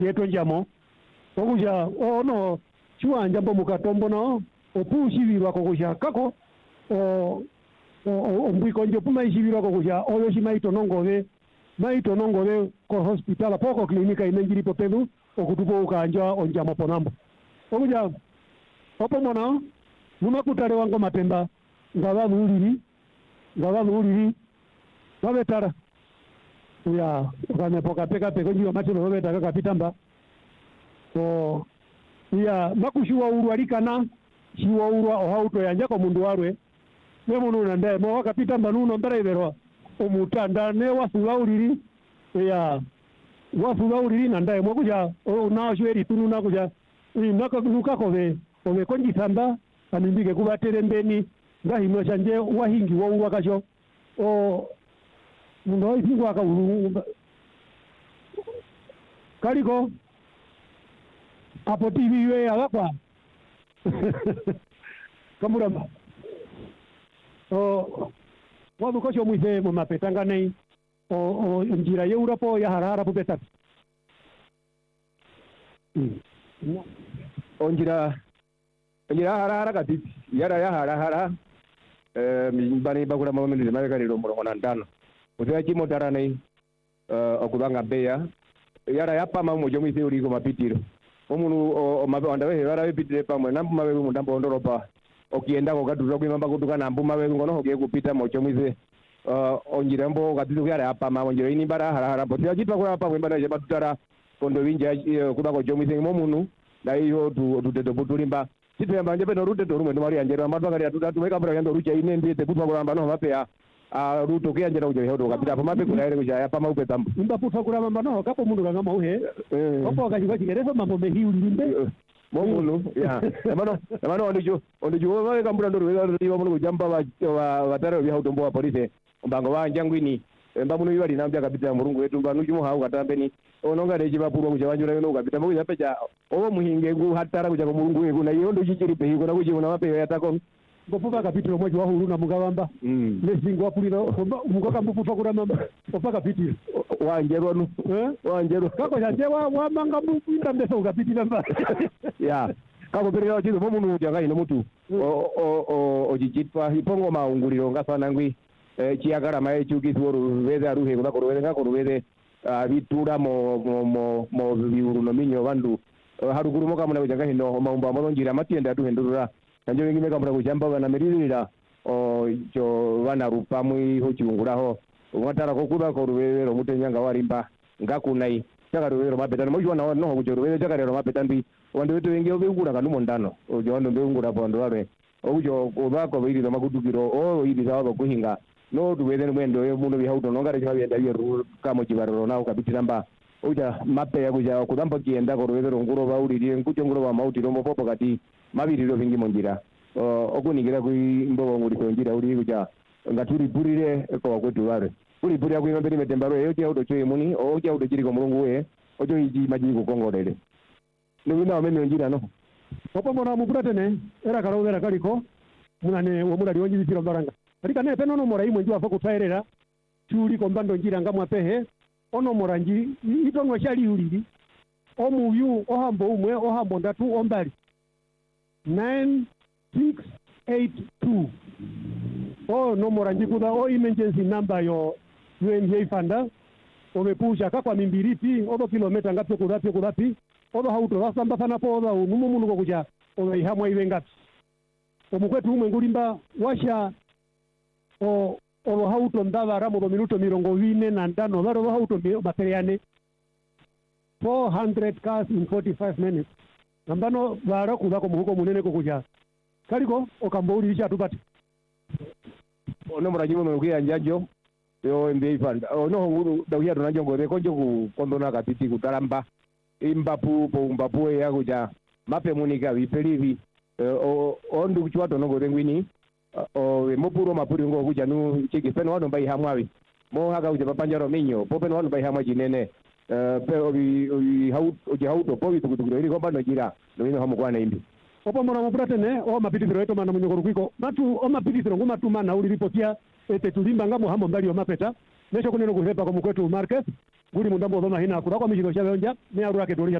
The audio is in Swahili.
yeto njamo okuja ono chiwanja mbo mukatombo no opushibirwa kokuja kako mbwiko nje puma ishibirwa kokuja oyo shimaito nongove ko hospital poko klinika inenjiri popedu okutupo ukanja onjamo ponambo okuja opo mona numakutale wango matemba ngavavuliri vavetara ya ukanepoka peka njiwa matelo vavetaka kapitamba so ya makushiwa urwa likana shiwa urwa ohauto yanjako mundu warwe nemunu nandaye mo wakapitamba nuno mbaraverwa omutanda ne wasulauliri ya wasulauliri nandaye mwakuja unashweri tunu nakuja nukakove ovekonjisamba animbike kuvaterembeni ngahimwe shanje wahingi waurwa kasho mundu waisingwa akaulu kaliko apo TV we agakwa kamuramba wadukosho mwise mumapetanga nei njira yeurapo ya harahara pupetatu onjira harahara katiti yara ya harahara bani bakura mama ndi mabeka lilo murongo na ndano uteya chimo taranei okubanga beya yara yapa mamu jomwise uliko mapitiro omunu mabanda we yara bipitire pamwe nambu mawe mundambo ondoropa okienda ko katuza kwimamba kutuka nambu mawe ngono hoge kupita mocho mwise onjira mbo katizo yara yapa mamu onjira ini bara harahara potia chipa kwa hapa kwimba na batutara kondo winja kuba ko jomwise momunu na iyo tuteto putulimba situ yamba nje peno rute to rumwe ndo mari anjera matwa kali atatu weka bra yando rucha ine ndite kutwa kulamba no mapea ruto ke anjera ujo hedo kapita pa mape kula ile kuja ya pa maupe tambu imba kutwa kulamba mano kapo mundu kanga mauhe opo akajiwa chigereso mambo mehi ulimbe momulu ya mano ondijo wa kambura ndo weka ndo mundu kujamba wa tare bya utombo wa polisi mbango wa njangwini mbamuno yiwali nambya kapita murungu wetu mbanu jumu hau katambeni ononga de chipapuro kuja wanjura yono kapita mbo yapecha owo muhinge ngu hatara kuja ko murungu weku na yondo chichiri pe hiko na kuji una mape yatako ngopuka kapitiro moji wa huru na mugawamba lesingo apuliro mugoka mbupufa kura mamba opaka pitiro wanjero wanjero kako jajewa wa manga mbuinda mbeso kapitira mba ya kako perera chizo momunu janga ino mutu o jichitwa ipongo maunguliro ngasana ngwi chiagara mae chukisuru weze aruhe kuna koruweze bitura mo biuru no minyo bandu haruguru moka muna kujanga hino maumba molonjira matienda atuhendurura kanjo wengine kamura kujamba bana meririra jo bana rupamwi ho chiunguraho watara kokuba koruweze ro mutenyanga warimba ngakunai chaka ruweze mabetano mojwana no kujoruweze chaka ro mabetandi wande wetu wengi obengura kanu mondano ojo wando bengura pondo wale ojo kubako biri no makudukiro idi sawa kuhinga no tuweze mwendo yo muno bihauto nongare chabyenda yeru kamo chibaroro nawo kabitiramba uja mape ya kuja kudamba kienda koruweze nguro bauliriye nkucho nguro wa mauti rombo popo kati mabiriro bingi monjira okunigira kuimbo nguri konjira uri kuja ngaturi burire ko kwetu wale uri burya kuimba beri metembaro yo cha uto choye muni o cha uto chiri ko mulungu we ojo iji maji ko kongorere no bina meme onjira no opo mona mupuratene era karawera kaliko munane wo mulali onjira ziro baranga arika ne peno no mora imwe njwa foko tsaerera tuli ko mbando njira ngamwa pehe ono moranji itongo chali ulili omuyu ohambo umwe ohambo ndatu ombali 9682 no moranji kuda emergency number yo UNJ fanda omepusha kakwa mimbiriti odo kilomita ngapi kudapi odo hauto wasamba sana po odo numumuno kokuja odo ihamwa iwe ngapi omukwetu umwe ngulimba washa odo hauto ndavara mo minuto 45 baro hauto bateriane 400 cars in 45 minutes nambano bara kuba ko muhuko munene kokuja kaliko okambauli icha tupate ono murajimu no kuyanjajo yo mbei fanda no nguru dawia tunajongo re konjo ku kondona kapiti kutalamba imbapu po umbapu ya kuja mape munika vipelivi ondu kuchwato no gorengwini mopuro mapuri ngo kuja nu chiki peno wano bai hamwawi mo haka kuja papanjaro minyo popeno wano bai hamwa jinene pe obi hauto po bitukutukiro iri komba no jira no ino hamu kwana imbi opo mona mupratene mapitithiro eto mana munyogoro kwiko matu mapitithiro nguma tuma na uli ripotia ete tulimba ngamo hamo mbali yo mapeta nesho kuneno kuhepa ko mukwetu market guli mundambo zona hina kura kwa mishiro shavonja ne arura ke